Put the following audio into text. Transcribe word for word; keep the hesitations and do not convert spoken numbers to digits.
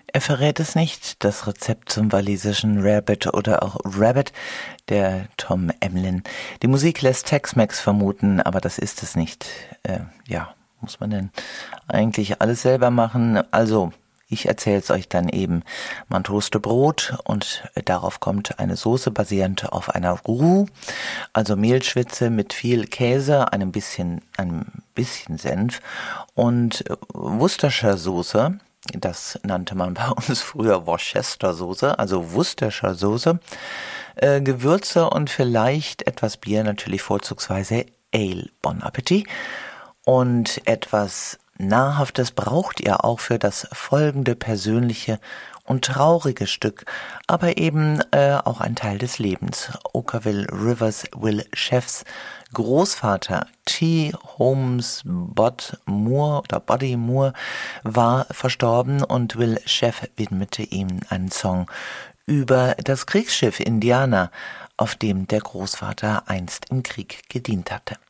Er verrät es nicht, das Rezept zum walisischen Rarebit oder auch Rabbit, der Tom Emlyn. Die Musik lässt Tex-Mex vermuten, aber das ist es nicht. Äh, ja, muss man denn eigentlich alles selber machen? Also, ich erzähl's euch dann eben. Man toaste Brot und darauf kommt eine Soße basierend auf einer Roux, also Mehlschwitze mit viel Käse, einem bisschen, einem bisschen Senf und Worcestershire Soße. Das nannte man bei uns früher Worcester Soße, also Worcestershire Soße, äh, Gewürze und vielleicht etwas Bier, natürlich vorzugsweise Ale. Bon Appetit. Und etwas Nahrhaftes braucht ihr auch für das folgende persönliche und traurige Stück, aber eben äh, auch ein Teil des Lebens. Okkervil Rivers Will Chefs Großvater T. Holmes Bod Moore oder Buddy Moore war verstorben und Will Chef widmete ihm einen Song über das Kriegsschiff Indiana, auf dem der Großvater einst im Krieg gedient hatte.